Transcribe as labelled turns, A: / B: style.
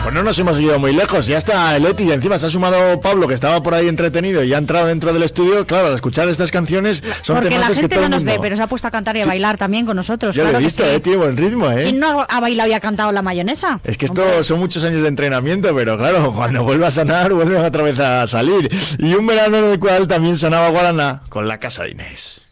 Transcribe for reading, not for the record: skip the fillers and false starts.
A: Pues no nos hemos ido muy lejos, ya está el Eti y encima se ha sumado Pablo, que estaba por ahí entretenido y ha entrado dentro del estudio. Claro, al escuchar estas canciones son
B: porque la
A: temazos que
B: gente
A: todo
B: no
A: el
B: nos
A: mundo...
B: ve, pero se ha puesto a cantar y a bailar también con nosotros.
A: Yo
B: claro
A: lo he visto,
B: que sí.
A: Eti, buen ritmo,
B: ¿Quién no ha bailado y ha cantado la mayonesa?
A: Es que esto son muchos años de entrenamiento, pero claro, cuando vuelva a sonar, vuelven otra vez a salir. Y un verano en el cual también sonaba Guaraná con La Casa de Inés.